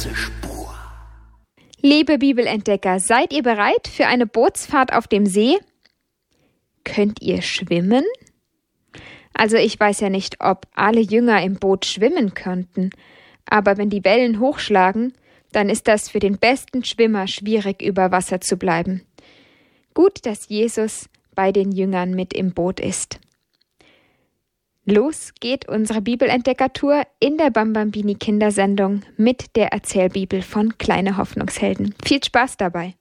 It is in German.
große Spur. Liebe Bibelentdecker, seid ihr bereit für eine Bootsfahrt auf dem See? Könnt ihr schwimmen? Also ich weiß ja nicht, ob alle Jünger im Boot schwimmen könnten, aber wenn die Wellen hochschlagen, dann ist das für den besten Schwimmer schwierig, über Wasser zu bleiben. Gut, dass Jesus bei den Jüngern mit im Boot ist. Los geht unsere Bibelentdeckertour in der Bambambini Kindersendung mit der Erzählbibel von Kleine Hoffnungshelden. Viel Spaß dabei!